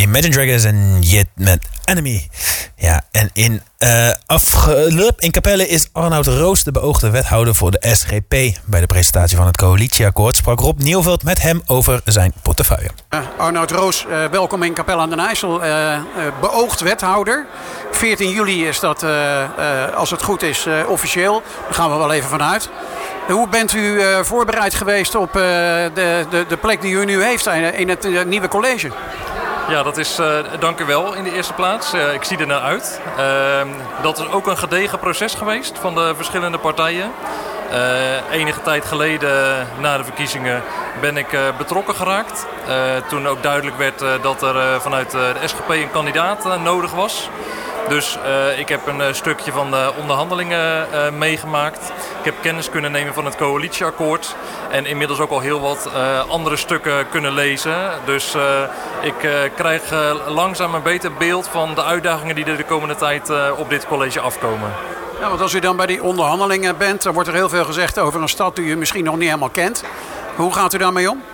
Imagine Dragons en Yet met Enemy. Ja, en in Capelle is Arnoud Roos de beoogde wethouder voor de SGP. Bij de presentatie van het coalitieakkoord sprak Rob Nieuwveld met hem over zijn portefeuille. Arnoud Roos, welkom in Capelle aan den IJssel. Beoogd wethouder. 14 juli is dat, als het goed is, officieel. Daar gaan we wel even vanuit. Hoe bent u voorbereid geweest op de plek die u nu heeft in het nieuwe college? Ja, dat is dank u wel in de eerste plaats. Ik zie er naar uit. Dat is ook een gedegen proces geweest van de verschillende partijen. Enige tijd geleden, na de verkiezingen, ben ik betrokken geraakt. Toen ook duidelijk werd dat er vanuit de SGP een kandidaat nodig was. Dus ik heb een stukje van de onderhandelingen meegemaakt. Ik heb kennis kunnen nemen van het coalitieakkoord. En inmiddels ook al heel wat andere stukken kunnen lezen. Dus ik krijg langzaam een beter beeld van de uitdagingen die er de komende tijd op dit college afkomen. Ja, want als u dan bij die onderhandelingen bent, dan wordt er heel veel gezegd over een stad die u misschien nog niet helemaal kent. Hoe gaat u daarmee om?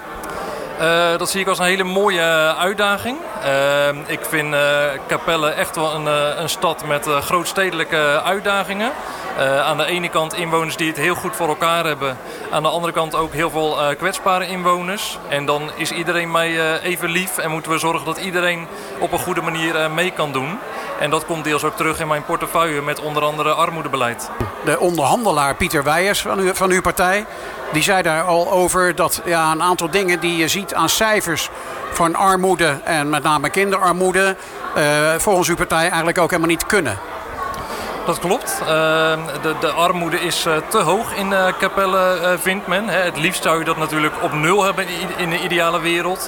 Dat zie ik als een hele mooie uitdaging. Ik vind Capelle echt wel een stad met grootstedelijke uitdagingen. Aan de ene kant inwoners die het heel goed voor elkaar hebben. Aan de andere kant ook heel veel kwetsbare inwoners. En dan is iedereen mij even lief en moeten we zorgen dat iedereen op een goede manier mee kan doen. En dat komt deels ook terug in mijn portefeuille met onder andere armoedebeleid. De onderhandelaar Pieter Weijers van uw partij, die zei daar al over dat een aantal dingen die je ziet aan cijfers van armoede en met name kinderarmoede volgens uw partij eigenlijk ook helemaal niet kunnen. Dat klopt. De armoede is te hoog in Capelle, vindt men. Het liefst zou je dat natuurlijk op 0 hebben in de ideale wereld.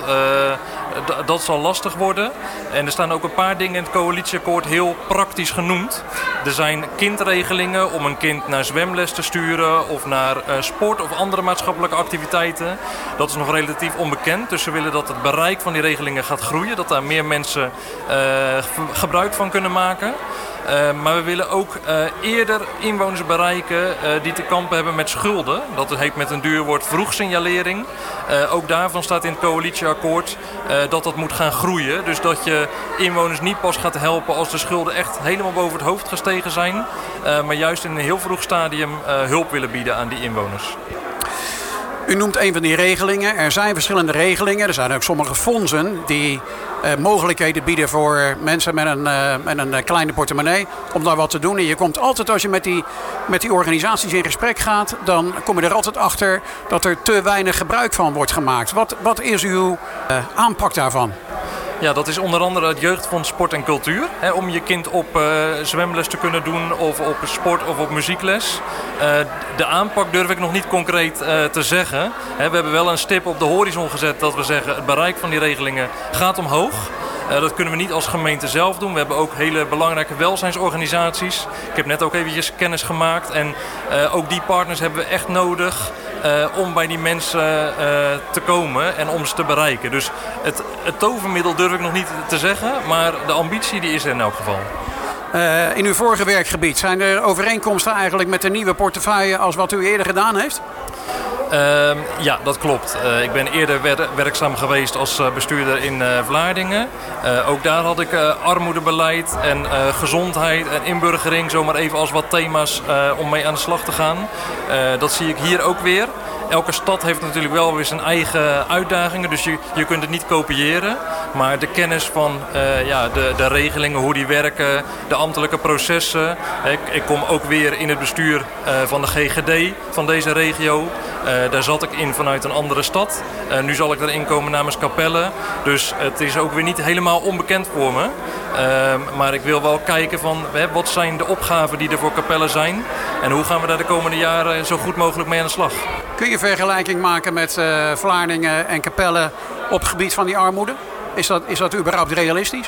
Dat zal lastig worden. En er staan ook een paar dingen in het coalitieakkoord heel praktisch genoemd. Er zijn kindregelingen om een kind naar zwemles te sturen of naar sport of andere maatschappelijke activiteiten. Dat is nog relatief onbekend. Dus we willen dat het bereik van die regelingen gaat groeien. Dat daar meer mensen gebruik van kunnen maken. Maar we willen ook eerder inwoners bereiken die te kampen hebben met schulden. Dat heet met een duur woord vroegsignalering. Ook daarvan staat in het coalitieakkoord dat moet gaan groeien. Dus dat je inwoners niet pas gaat helpen als de schulden echt helemaal boven het hoofd gestegen zijn. Maar juist in een heel vroeg stadium hulp willen bieden aan die inwoners. U noemt een van die regelingen. Er zijn verschillende regelingen. Er zijn ook sommige fondsen die mogelijkheden bieden voor mensen met een kleine portemonnee om daar wat te doen. En je komt altijd, als je met die organisaties in gesprek gaat, dan kom je er altijd achter dat er te weinig gebruik van wordt gemaakt. Wat is uw aanpak daarvan? Ja, dat is onder andere het Jeugdfonds Sport en Cultuur. Om je kind op zwemles te kunnen doen of op sport of op muziekles. De aanpak durf ik nog niet concreet te zeggen. We hebben wel een stip op de horizon gezet dat we zeggen het bereik van die regelingen gaat omhoog. Dat kunnen we niet als gemeente zelf doen. We hebben ook hele belangrijke welzijnsorganisaties. Ik heb net ook eventjes kennis gemaakt. En ook die partners hebben we echt nodig om bij die mensen te komen en om ze te bereiken. Dus het tovermiddel durf ik nog niet te zeggen. Maar de ambitie die is er in elk geval. In uw vorige werkgebied, zijn er overeenkomsten eigenlijk met de nieuwe portefeuille als wat u eerder gedaan heeft? Ja, dat klopt. Ik ben eerder werkzaam geweest als bestuurder in Vlaardingen. Ook daar had ik armoedebeleid en gezondheid en inburgering, zomaar even als wat thema's om mee aan de slag te gaan. Dat zie ik hier ook weer. Elke stad heeft natuurlijk wel weer zijn eigen uitdagingen, dus je kunt het niet kopiëren. Maar de kennis van de regelingen, hoe die werken, de ambtelijke processen. Ik kom ook weer in het bestuur van de GGD van deze regio. Daar zat ik in vanuit een andere stad. Nu zal ik erin komen namens Capelle. Dus het is ook weer niet helemaal onbekend voor me. Maar ik wil wel kijken van wat zijn de opgaven die er voor Capelle zijn. En hoe gaan we daar de komende jaren zo goed mogelijk mee aan de slag. Kun je vergelijking maken met Vlaardingen en Capelle op het gebied van die armoede? Is dat überhaupt realistisch?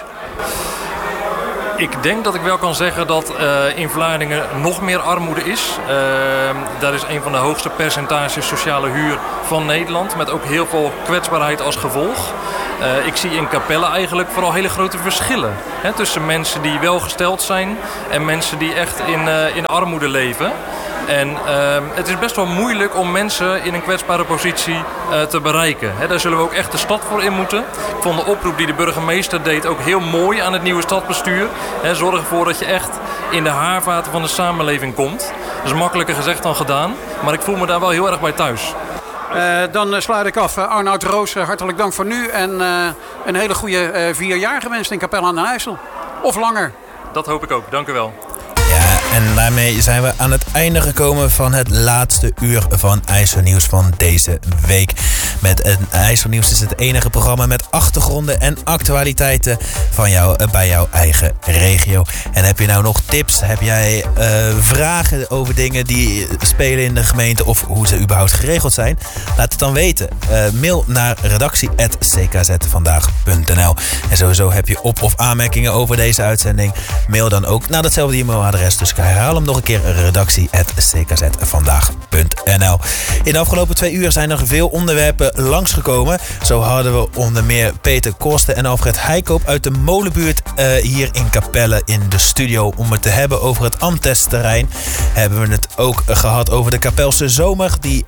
Ik denk dat ik wel kan zeggen dat in Vlaardingen nog meer armoede is. Daar is een van de hoogste percentages sociale huur van Nederland. Met ook heel veel kwetsbaarheid als gevolg. Ik zie in Capelle eigenlijk vooral hele grote verschillen. Tussen mensen die welgesteld zijn en mensen die echt in armoede leven. En het is best wel moeilijk om mensen in een kwetsbare positie te bereiken. Daar zullen we ook echt de stad voor in moeten. Ik vond de oproep die de burgemeester deed ook heel mooi aan het nieuwe stadsbestuur. Zorg ervoor dat je echt in de haarvaten van de samenleving komt. Dat is makkelijker gezegd dan gedaan. Maar ik voel me daar wel heel erg bij thuis. Dan sluit ik af. Arnoud Roos, hartelijk dank voor nu. En een hele goede 4 jaar gewenst in Capelle aan den IJssel. Of langer. Dat hoop ik ook. Dank u wel. Ja, en daarmee zijn we aan het einde gekomen van het laatste uur van IJsselnieuws van deze week. Met IJsselnieuws is het enige programma met achtergronden en actualiteiten van jou bij jouw eigen regio. En heb je nou nog tips? Heb jij vragen over dingen die spelen in de gemeente of hoe ze überhaupt geregeld zijn? Laat het dan weten. Mail naar redactie@ckzvandaag.nl. En sowieso heb je op- of aanmerkingen over deze uitzending. Mail dan ook naar datzelfde e-mailadres. Dus ik herhaal hem nog een keer. redactie@ckzvandaag.nl. In de afgelopen 2 uur zijn er veel onderwerpen langsgekomen. Zo hadden we onder meer Peter Kosten en Alfred Heikoop uit de Molenbuurt hier in Capelle in de studio. Om het te hebben over het Amtes-terrein. Hebben we het ook gehad over de Kapelse Zomer. Die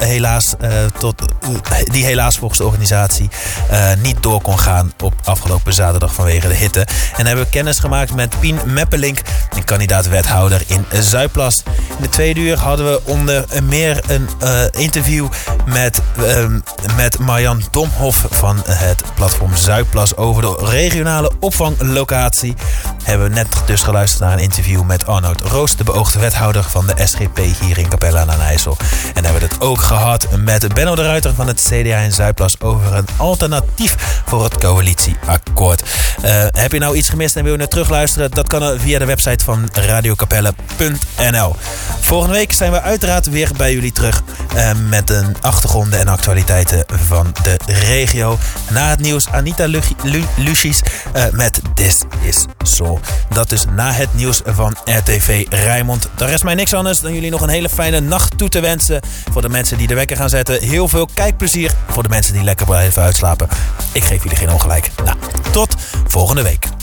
helaas volgens de organisatie niet door kon gaan op afgelopen zaterdag vanwege de hitte. En hebben we kennis gemaakt met Pien Meppelink, een kandidaat wethouder in Zuidplas. In de 2e uur hadden we onder meer een interview met Marjan Domhoff van het platform Zuidplas over de regionale opvanglocatie. Hebben we net dus geluisterd naar een interview met Arnoud Roos, de beoogde wethouder van de SGP hier in Capelle aan den IJssel. En hebben we het ook gehad met Benno de Ruiter van het CDA in Zuidplas over een alternatief voor het coalitieakkoord. Heb je nou iets gemist en wil je het terugluisteren? Dat kan via de website van radiocapelle.nl. Volgende week zijn we uiteraard weer bij jullie terug met de achtergronden en actualiteiten van de regio. Na het nieuws Anita Lucies met This Is So. Dat is na het nieuws van RTV Rijnmond. Daar rest mij niks anders dan jullie nog een hele fijne nacht toe te wensen. Voor de mensen die de wekker gaan zetten, heel veel kijkplezier. Voor de mensen die lekker blijven uitslapen, ik geef jullie geen ongelijk. Nou, tot volgende week.